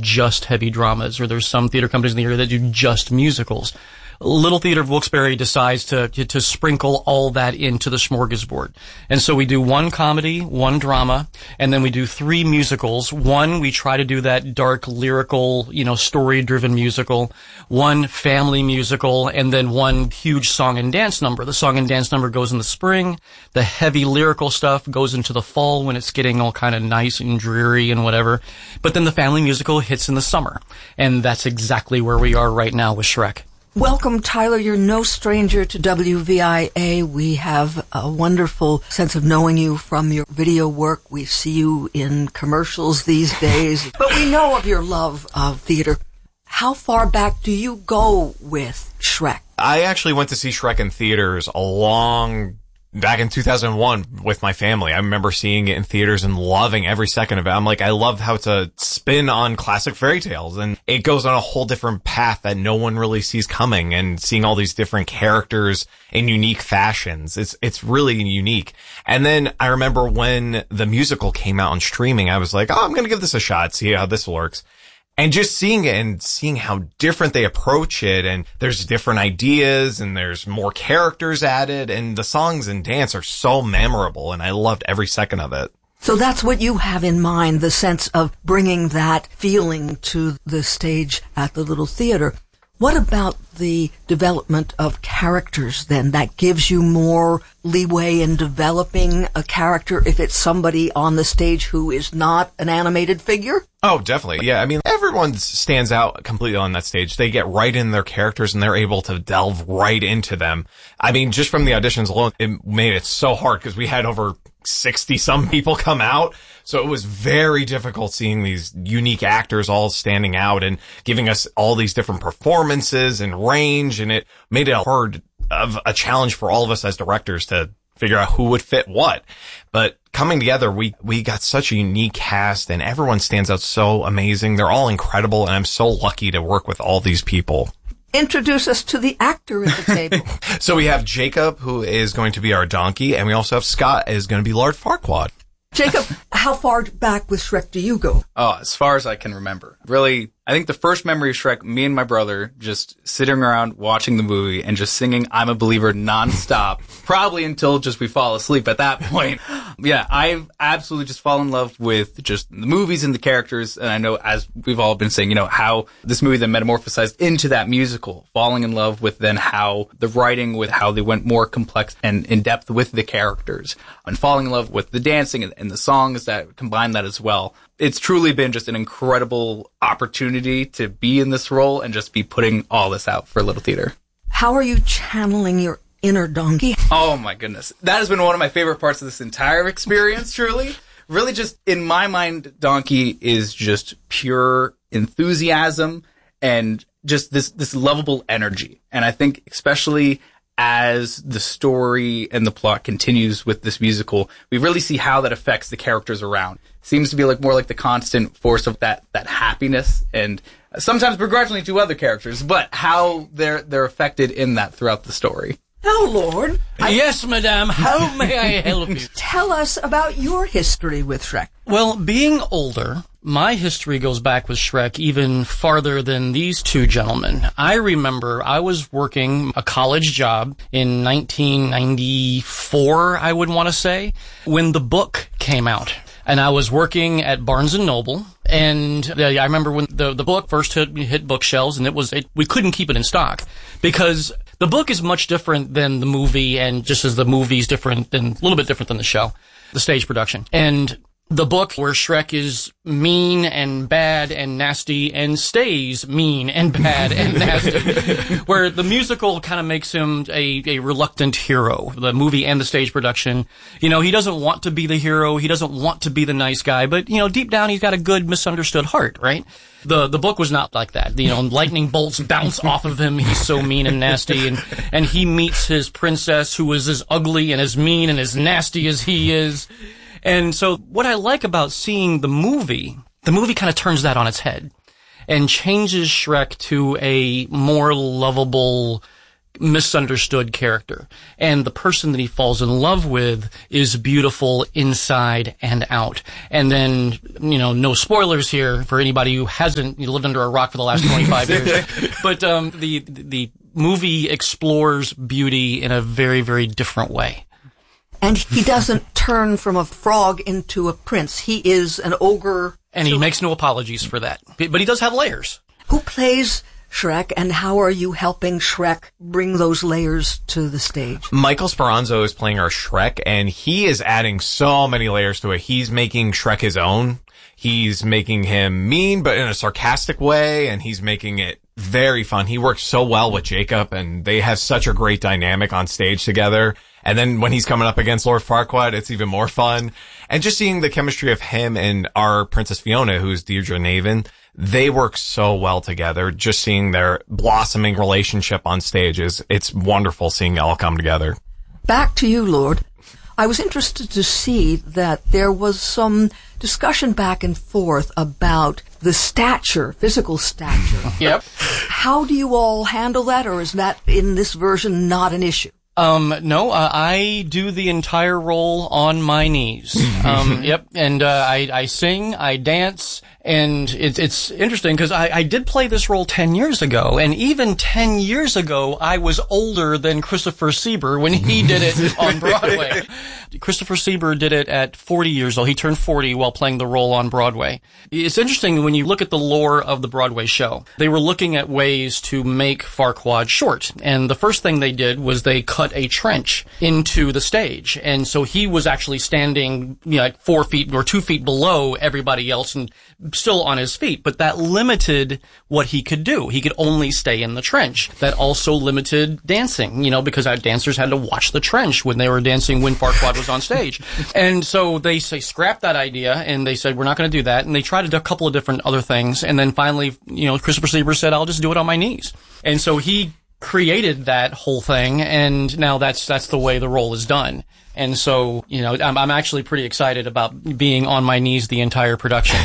just heavy dramas, or there's some theater companies in the area that do just musicals. Little Theater of Wilkes-Barre decides to sprinkle all that into the smorgasbord. And so we do one comedy, one drama, and then we do 3 musicals. One, we try to do that dark, lyrical, story-driven musical. One family musical, and then one huge song and dance number. The song and dance number goes in the spring. The heavy lyrical stuff goes into the fall when it's getting all kind of nice and dreary and whatever. But then the family musical hits in the summer. And that's exactly where we are right now with Shrek. Welcome, Tyler. You're no stranger to WVIA. We have a wonderful sense of knowing you from your video work. We see you in commercials these days, but we know of your love of theater. How far back do you go with Shrek? I actually went to see Shrek in theaters back in 2001 with my family. I remember seeing it in theaters and loving every second of it. I'm like, I love how it's a spin on classic fairy tales, and it goes on a whole different path that no one really sees coming, and seeing all these different characters in unique fashions. It's really unique. And then I remember when the musical came out on streaming, I was like, I'm going to give this a shot, see how this works. And just seeing it and seeing how different they approach it, and there's different ideas and there's more characters added, and the songs and dance are so memorable, and I loved every second of it. So that's what you have in mind, the sense of bringing that feeling to the stage at the Little Theater. What about the development of characters then? That gives you more leeway in developing a character if it's somebody on the stage who is not an animated figure? Oh, definitely. Yeah, I mean, everyone stands out completely on that stage. They get right in their characters and they're able to delve right into them. I mean, just from the auditions alone, it made it so hard because we had over 60 some people come out. So it was very difficult seeing these unique actors all standing out and giving us all these different performances and range. And it made it hard of a challenge for all of us as directors to figure out who would fit what. But coming together, we got such a unique cast and everyone stands out so amazing. They're all incredible. And I'm so lucky to work with all these people. Introduce us to the actor at the table. So we have Jacob, who is going to be our donkey, and we also have Scott, is going to be Lord Farquaad. Jacob, how far back with Shrek do you go? Oh, as far as I can remember. Really, I think the first memory of Shrek, me and my brother just sitting around watching the movie and just singing I'm a Believer nonstop, probably until just we fall asleep at that point. Yeah, I've absolutely just fallen in love with just the movies and the characters. And I know, as we've all been saying, how this movie then metamorphosized into that musical, falling in love with then how the writing, with how they went more complex and in depth with the characters, and falling in love with the dancing and the songs that combine that as well. It's truly been just an incredible opportunity to be in this role and just be putting all this out for Little Theater. How are you channeling your inner donkey? Oh my goodness. That has been one of my favorite parts of this entire experience, truly. Really just, in my mind, Donkey is just pure enthusiasm and just this lovable energy. And I think especially as the story and the plot continues with this musical, we really see how that affects the characters around. Seems to be more like the constant force of that happiness, and sometimes begrudgingly to other characters, but how they're affected in that throughout the story. Oh, Lord. Yes, madame. How may I help you? Tell us about your history with Shrek. Well, being older, my history goes back with Shrek even farther than these two gentlemen. I remember I was working a college job in 1994, I would want to say, when the book came out. And I was working at Barnes & Noble, and I remember when the book first hit bookshelves, and we couldn't keep it in stock, because the book is much different than the movie, and just as the movie's a little bit different than the show, the stage production. And the book, where Shrek is mean and bad and nasty and stays mean and bad and nasty, where the musical kind of makes him a reluctant hero, the movie and the stage production. He doesn't want to be the hero, he doesn't want to be the nice guy, but, deep down he's got a good misunderstood heart, right? The book was not like that. Lightning bolts bounce off of him, he's so mean and nasty, and he meets his princess, who is as ugly and as mean and as nasty as he is. And so what I like about seeing the movie kind of turns that on its head and changes Shrek to a more lovable, misunderstood character. And the person that he falls in love with is beautiful inside and out. And then, no spoilers here for anybody who hasn't lived under a rock for the last 25 years. But the movie explores beauty in a very, very different way. And he doesn't turn from a frog into a prince. He is an ogre. And he makes no apologies for that. But he does have layers. Who plays Shrek, and how are you helping Shrek bring those layers to the stage? Michael Speranzo is playing our Shrek, and he is adding so many layers to it. He's making Shrek his own. He's making him mean, but in a sarcastic way, and he's making it very fun. He works so well with Jacob, and they have such a great dynamic on stage together. And then when he's coming up against Lord Farquaad, it's even more fun. And just seeing the chemistry of him and our Princess Fiona, who's Deirdre Naven, they work so well together. Just seeing their blossoming relationship on stage it's wonderful seeing it all come together. Back to you, Lord. I was interested to see that there was some discussion back and forth about the stature, physical stature. Yep. How do you all handle that, or is that in this version not an issue? No, I do the entire role on my knees. Yep. And, I sing, I dance, and it's interesting because I did play this role 10 years ago, and even 10 years ago, I was older than Christopher Sieber when he did it on Broadway. Christopher Sieber did it at 40 years old. He turned 40 while playing the role on Broadway. It's interesting when you look at the lore of the Broadway show. They were looking at ways to make Farquaad short, and the first thing they did was they cut a trench into the stage, and so he was actually standing like 4 feet or 2 feet below everybody else and still on his feet, but that limited what he could do. He could only stay in the trench. That also limited dancing, because our dancers had to watch the trench when they were dancing when Farquaad was on stage. And so they scrapped that idea, and they said, we're not going to do that. And they tried a couple of different other things, and then finally, Christopher Sieber said, I'll just do it on my knees. And so he created that whole thing, and now that's the way the role is done. And so, I'm actually pretty excited about being on my knees the entire production.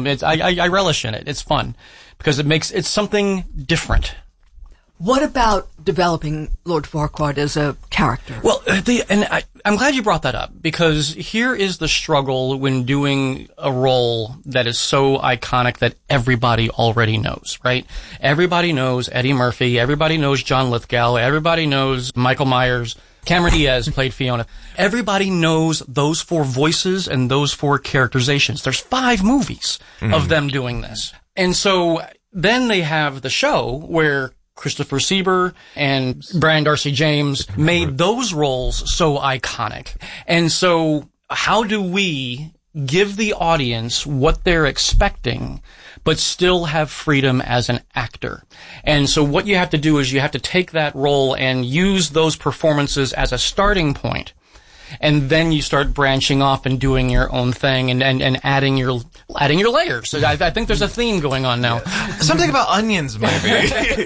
I relish in it. It's fun because it's something different. What about developing Lord Farquaad as a character? Well, I'm glad you brought that up, because here is the struggle when doing a role that is so iconic that everybody already knows, right? Everybody knows Eddie Murphy. Everybody knows John Lithgow. Everybody knows Michael Myers. Cameron Diaz played Fiona. Everybody knows those 4 voices and those 4 characterizations. There's 5 movies of them doing this. And so then they have the show where Christopher Sieber and Brian Darcy James made those roles so iconic. And so how do we give the audience what they're expecting, but still have freedom as an actor? And so what you have to do is you have to take that role and use those performances as a starting point. And then you start branching off and doing your own thing and adding your layers. So I think there's a theme going on now. Something about onions, maybe.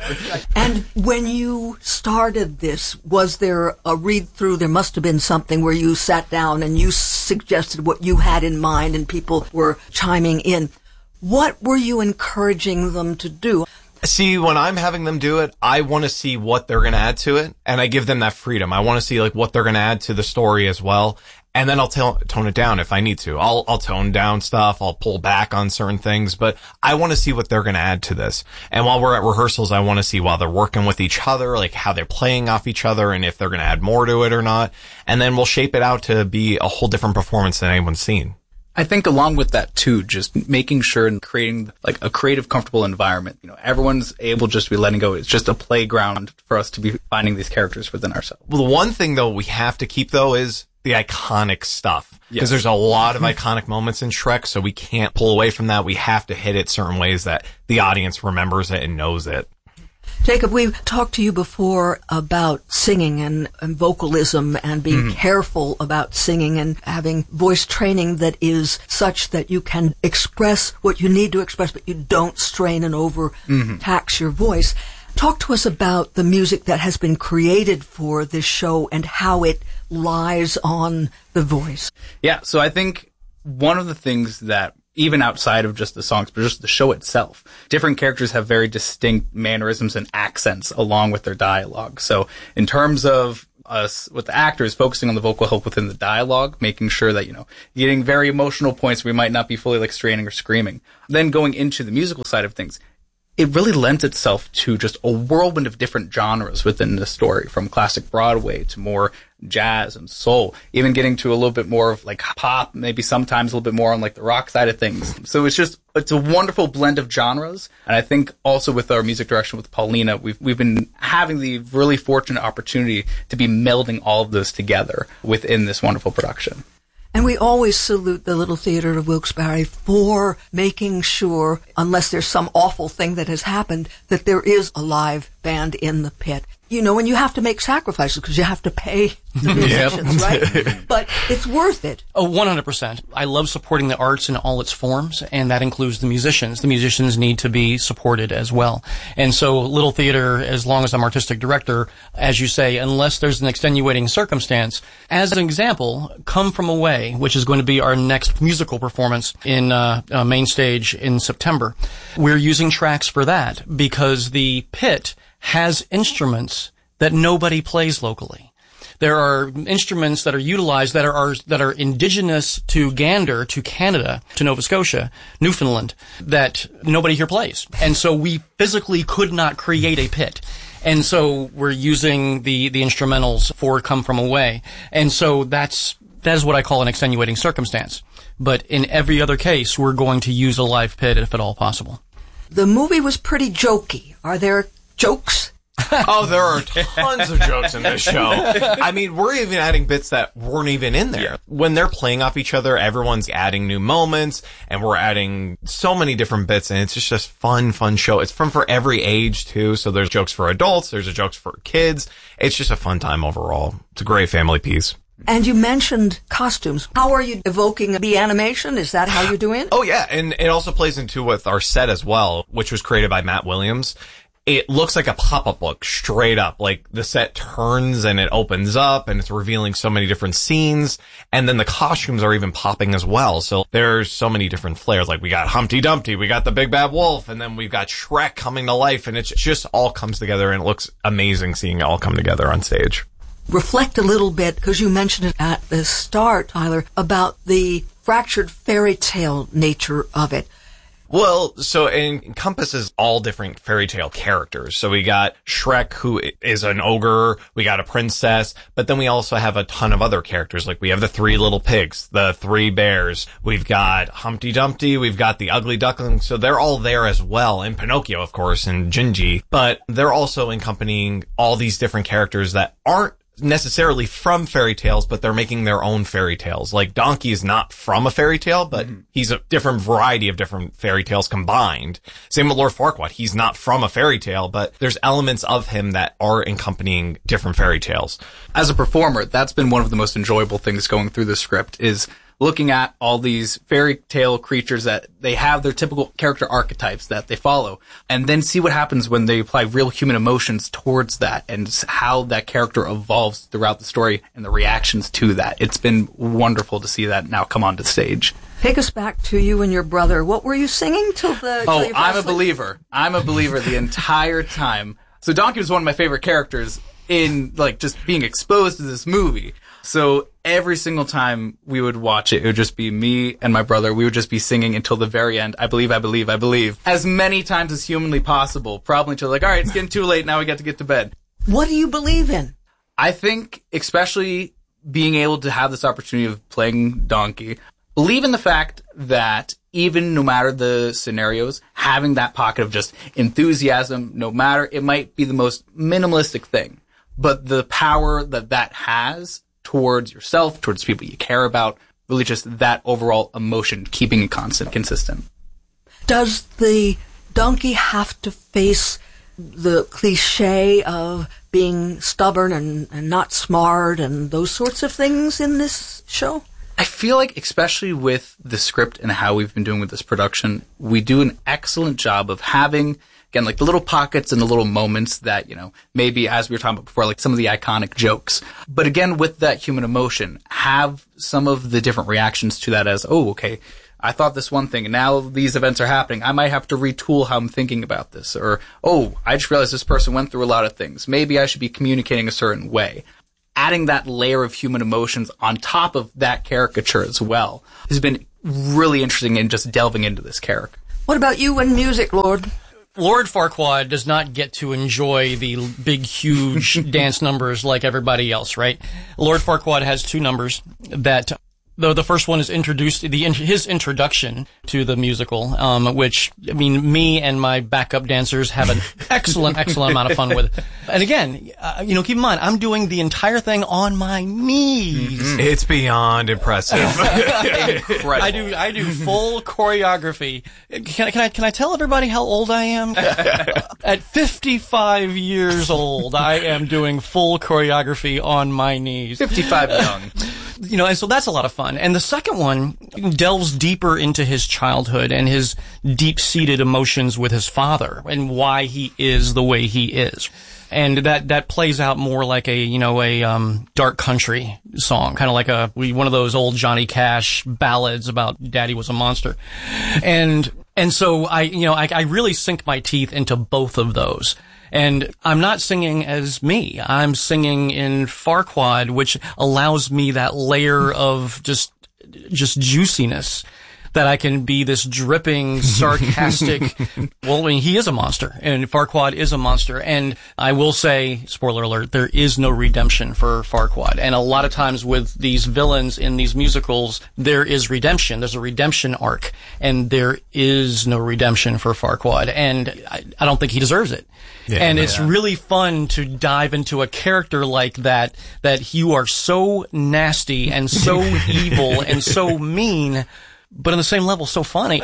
And when you started this, was there a read-through? There must have been something where you sat down and you suggested what you had in mind and people were chiming in. What were you encouraging them to do? See, when I'm having them do it, I want to see what they're going to add to it, and I give them that freedom. I want to see what they're going to add to the story as well, and then I'll tone it down if I need to. I'll tone down stuff, I'll pull back on certain things, but I want to see what they're going to add to this. And while we're at rehearsals, I want to see while they're working with each other, how they're playing off each other, and if they're going to add more to it or not. And then we'll shape it out to be a whole different performance than anyone's seen. I think along with that too, just making sure and creating a creative, comfortable environment. Everyone's able just to be letting go. It's just a playground for us to be finding these characters within ourselves. Well, the one thing though we have to keep though is the iconic stuff. Because there's a lot of iconic moments in Shrek, so we can't pull away from that. We have to hit it certain ways that the audience remembers it and knows it. Jacob, we've talked to you before about singing and vocalism and being careful about singing and having voice training that is such that you can express what you need to express, but you don't strain and overtax your voice. Talk to us about the music that has been created for this show and how it lies on the voice. Yeah, so I think one of the things that even outside of just the songs, but just the show itself. Different characters have very distinct mannerisms and accents along with their dialogue. So in terms of us with the actors focusing on the vocal help within the dialogue, making sure that, getting very emotional points we might not be fully like straining or screaming. Then going into the musical side of things, it really lends itself to just a whirlwind of different genres within the story, from classic Broadway to more jazz and soul, even getting to a little bit more of like pop, maybe sometimes a little bit more on like the rock side of things. So it's a wonderful blend of genres. And I think also with our music direction with Paulina, we've been having the really fortunate opportunity to be melding all of those together within this wonderful production. And we always salute the Little Theater of Wilkes-Barre for making sure, unless there's some awful thing that has happened, that there is a live band in the pit. And you have to make sacrifices because you have to pay the musicians, right? But it's worth it. Oh, 100%. I love supporting the arts in all its forms, and that includes the musicians. The musicians need to be supported as well. And so Little Theater, as long as I'm artistic director, as you say, unless there's an extenuating circumstance, as an example, Come From Away, which is going to be our next musical performance in main stage in September. We're using tracks for that because the pit has instruments that nobody plays locally. There are instruments that are utilized that are indigenous to Gander, to Canada, to Nova Scotia, Newfoundland, that nobody here plays. And so we physically could not create a pit. And so we're using the instrumentals for Come From Away. And so that is what I call an extenuating circumstance. But in every other case, we're going to use a live pit if at all possible. The movie was pretty jokey. Are there jokes? Oh, there are tons of jokes in this show. I mean, we're even adding bits that weren't even in there. Yeah. When they're playing off each other, everyone's adding new moments, and we're adding so many different bits, and it's just fun show. It's for every age, too, so there's jokes for adults, there's jokes for kids. It's just a fun time overall. It's a great family piece. And you mentioned costumes. How are you evoking the animation? Is that how you're doing it? Oh, yeah, and it also plays into with our set as well, which was created by Matt Williams. It looks like a pop-up book, straight up. Like, the set turns and it opens up and it's revealing so many different scenes. And then the costumes are even popping as well. So there's so many different flares. Like, we got Humpty Dumpty, we got the Big Bad Wolf, and then we've got Shrek coming to life. And it's just all comes together, and it looks amazing seeing it all come together on stage. Reflect a little bit, because you mentioned it at the start, Tyler, about the fractured fairy tale nature of it. Well, so it encompasses all different fairy tale characters. So we got Shrek, who is an ogre. We got a princess. But then we also have a ton of other characters. Like, we have the 3 little pigs, the 3 bears. We've got Humpty Dumpty. We've got the ugly duckling. So they're all there as well. And Pinocchio, of course, and Gingy. But they're also accompanying all these different characters that aren't necessarily from fairy tales, but they're making their own fairy tales. Like, Donkey is not from a fairy tale, but he's a different variety of different fairy tales combined. Same with Lord Farquaad. He's not from a fairy tale, but there's elements of him that are accompanying different fairy tales. As a performer, that's been one of the most enjoyable things going through the script, is looking at all these fairy tale creatures that they have their typical character archetypes that they follow, and then see what happens when they apply real human emotions towards that and how that character evolves throughout the story and the reactions to that. It's been wonderful to see that now come onto stage. Take us back to you and your brother. What were you singing till the... Oh, I'm a believer. I'm a believer the entire time. So Donkey was one of my favorite characters in, like, just being exposed to this movie. So every single time we would watch it, it would just be me and my brother. We would just be singing until the very end. I believe, I believe, I believe. As many times as humanly possible. Probably until like, all right, it's getting too late. Now we got to get to bed. What do you believe in? I think, especially being able to have this opportunity of playing Donkey, believe in the fact that even no matter the scenarios, having that pocket of just enthusiasm, no matter, it might be the most minimalistic thing, but the power that has towards yourself, towards people you care about, really just that overall emotion, keeping it consistent. Does the donkey have to face the cliche of being stubborn and not smart and those sorts of things in this show? I feel like, especially with the script and how we've been doing with this production, we do an excellent job of having, again, like the little pockets and the little moments that, maybe as we were talking about before, like some of the iconic jokes. But again, with that human emotion, have some of the different reactions to that as, oh, okay, I thought this one thing, and now these events are happening. I might have to retool how I'm thinking about this. Or, oh, I just realized this person went through a lot of things. Maybe I should be communicating a certain way. Adding that layer of human emotions on top of that caricature as well has been really interesting in just delving into this character. What about you and music, Lord? Lord Farquaad does not get to enjoy the big, huge dance numbers like everybody else, right? Lord Farquaad has 2 numbers that, though the first one is his introduction to the musical, which, I mean, me and my backup dancers have an excellent amount of fun with. And again, keep in mind, I'm doing the entire thing on my knees. Mm-hmm. It's beyond impressive. Incredible. I do full choreography. Can I tell everybody how old I am? At 55 years old, I am doing full choreography on my knees. 55 young. And so that's a lot of fun. And the second one delves deeper into his childhood and his deep-seated emotions with his father and why he is the way he is. And that plays out more like a dark country song, kind of like one of those old Johnny Cash ballads about Daddy was a monster. And so I really sink my teeth into both of those. And I'm not singing as me. I'm singing in Farquaad, which allows me that layer of just juiciness, that I can be this dripping, sarcastic. Well, I mean, he is a monster, and Farquaad is a monster. And I will say, spoiler alert, there is no redemption for Farquaad. And a lot of times with these villains in these musicals, there is redemption. There's a redemption arc, and there is no redemption for Farquaad. And I don't think he deserves it. Yeah, and it's really fun to dive into a character like that you are so nasty and so evil and so mean, but on the same level, so funny.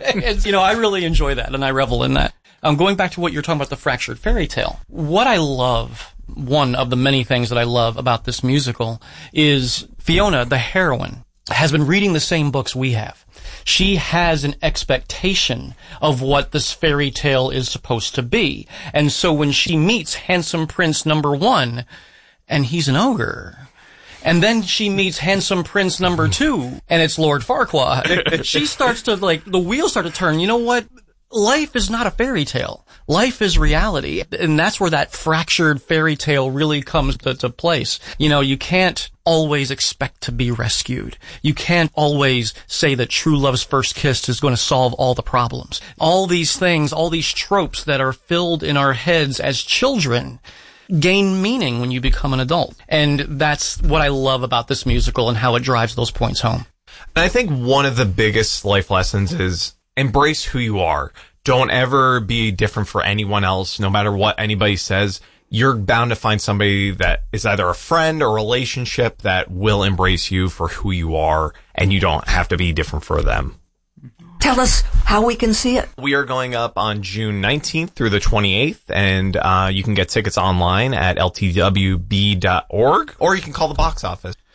I really enjoy that, and I revel in that. Going back to what you're talking about, the fractured fairy tale. What I love, one of the many things that I love about this musical, is Fiona, the heroine, has been reading the same books we have. She has an expectation of what this fairy tale is supposed to be. And so when she meets handsome prince number 1, and he's an ogre, and then she meets handsome prince number 2, and it's Lord Farquaad, she starts to, the wheels start to turn. You know what? Life is not a fairy tale. Life is reality. And that's where that fractured fairy tale really comes to place. You can't always expect to be rescued. You can't always say that true love's first kiss is going to solve all the problems. All these things, all these tropes that are filled in our heads as children gain meaning when you become an adult. And that's what I love about this musical and how it drives those points home. And I think one of the biggest life lessons is embrace who you are. Don't ever be different for anyone else, no matter what anybody says. You're bound to find somebody that is either a friend or relationship that will embrace you for who you are, and you don't have to be different for them. Tell us how we can see it. We are going up on June 19th through the 28th, and you can get tickets online at ltwb.org, or you can call the box office.